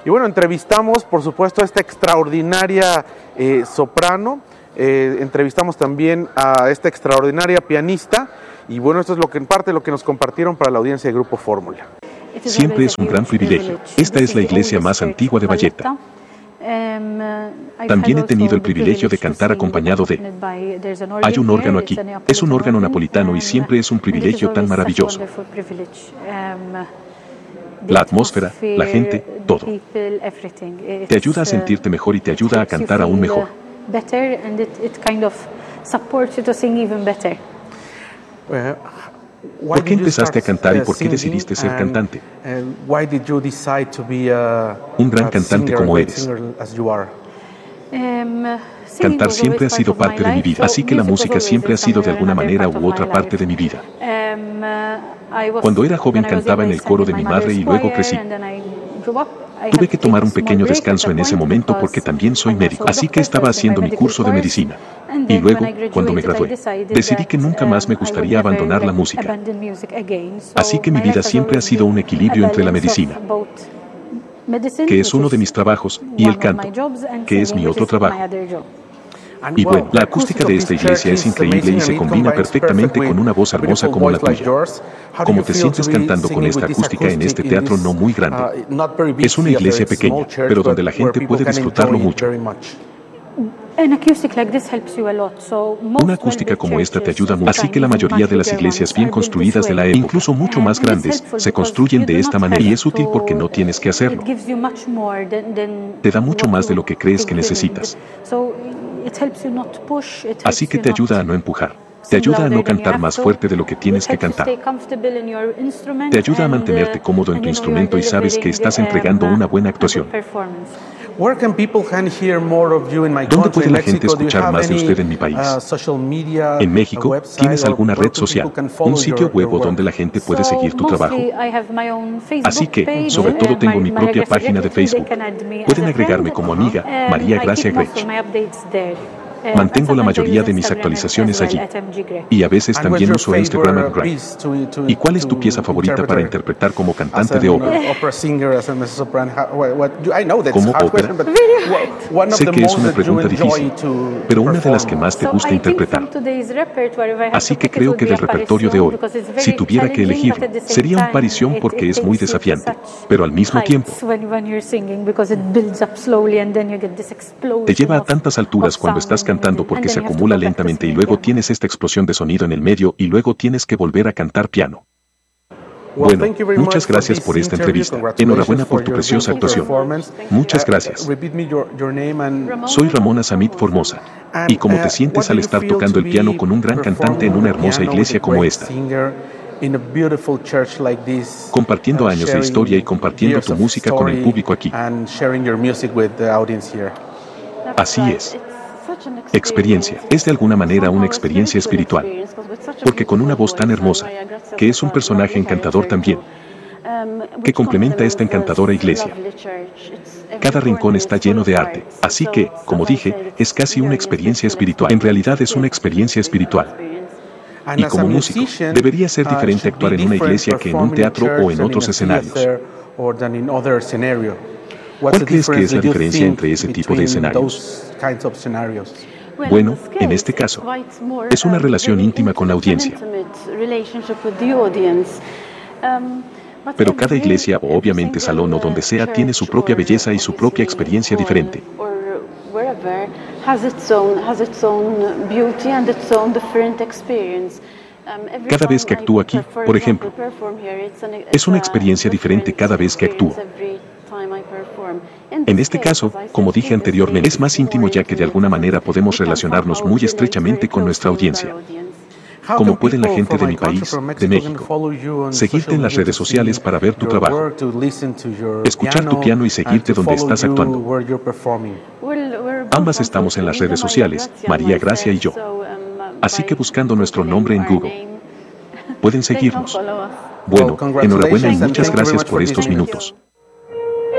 Y bueno, entrevistamos, por supuesto, a esta extraordinaria soprano, entrevistamos también a esta extraordinaria pianista, y bueno, esto es lo que en parte lo que nos compartieron para la audiencia de Grupo Fórmula. Siempre es un gran privilegio. Esta es la iglesia más antigua de Valletta. También he tenido el privilegio de cantar acompañado de... Hay un órgano aquí. Es un órgano napolitano y siempre es un privilegio tan maravilloso. La atmósfera, la gente, todo. Te ayuda a sentirte mejor y te ayuda a cantar aún mejor. ¿Por qué empezaste a cantar y por qué decidiste ser cantante? Un gran cantante como eres. Cantar siempre ha sido parte de mi vida, así que la música siempre ha sido de alguna manera u otra parte de mi vida. Cuando era joven cantaba en el coro de mi madre y luego crecí. Tuve que tomar un pequeño descanso en ese momento porque también soy médico, así que estaba haciendo mi curso de medicina. Y luego, cuando me gradué, decidí que nunca más me gustaría abandonar la música. Así que mi vida siempre ha sido un equilibrio entre la medicina, que es uno de mis trabajos, y el canto, que es mi otro trabajo. Y bueno, la acústica de esta iglesia es increíble y se combina perfectamente con una voz hermosa como la tuya. ¿Cómo te sientes cantando con esta acústica en este teatro no muy grande? Es una iglesia pequeña, pero donde la gente puede disfrutarlo mucho. Una acústica como esta te ayuda mucho, así que la mayoría de las iglesias bien construidas de la época, incluso mucho más grandes, se construyen de esta manera y es útil porque no tienes que hacerlo. Te da mucho más de lo que crees que necesitas. Así que te ayuda a no empujar. Te ayuda a no cantar más fuerte de lo que tienes que cantar. Te ayuda a mantenerte cómodo en tu instrumento y sabes que estás entregando una buena actuación. ¿Dónde puede la gente escuchar más de usted en mi país? En México, ¿tienes alguna red social, un sitio web donde la gente puede seguir tu trabajo? Así que, sobre todo tengo mi propia página de Facebook. Pueden agregarme como amiga, María Gracia Grech. Mantengo la mayoría de mis actualizaciones allí. Y a veces también uso Instagram Drive. ¿Y cuál es tu pieza favorita para interpretar como cantante de ópera? ¿Como ópera? Sé que es una pregunta difícil, pero una de las que más te gusta interpretar. Así que creo que del repertorio de hoy, si tuviera que elegir, sería un Parición porque es muy desafiante, pero al mismo tiempo te lleva a tantas alturas cuando estás cantando porque se acumula lentamente y luego tienes esta explosión de sonido en el medio y luego tienes que volver a cantar piano. Bueno, muchas gracias por esta entrevista. Enhorabuena por tu preciosa actuación. Muchas gracias. Soy Ramona Samit Formosa. ¿Y cómo te sientes al estar tocando el piano con un gran cantante en una hermosa iglesia como esta? Compartiendo años de historia y compartiendo tu música con el público aquí. Así es. Experiencia. Es de alguna manera una experiencia espiritual. Porque con una voz tan hermosa, que es un personaje encantador también, que complementa esta encantadora iglesia. Cada rincón está lleno de arte. Así que, como dije, es casi una experiencia espiritual. En realidad es una experiencia espiritual. Y como músico, debería ser diferente actuar en una iglesia que en un teatro o en otros escenarios. ¿Cuál crees que es la diferencia entre ese tipo de escenarios? Bueno, en este caso, es una relación íntima con la audiencia. Pero cada iglesia o obviamente salón o donde sea tiene su propia belleza y su propia experiencia diferente. Cada vez que actúo aquí, por ejemplo, es una experiencia diferente cada vez que actúo. En este caso, como dije anteriormente, es más íntimo ya que de alguna manera podemos relacionarnos muy estrechamente con nuestra audiencia. ¿Cómo puede la gente de mi país, de México, seguirte en las redes sociales para ver tu trabajo, escuchar tu piano y seguirte donde estás actuando? Ambas estamos en las redes sociales, María Gracia y yo. Así que buscando nuestro nombre en Google, pueden seguirnos. Bueno, enhorabuena y muchas gracias por estos minutos.